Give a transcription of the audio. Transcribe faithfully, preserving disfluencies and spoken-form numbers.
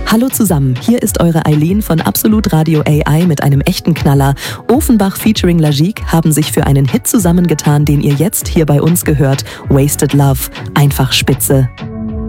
Hallo zusammen, hier ist eure Eileen von Absolut Radio A I mit einem echten Knaller. Offenbach featuring Lagique haben sich für einen Hit zusammengetan, den ihr jetzt hier bei uns gehört. Wasted Love, einfach spitze.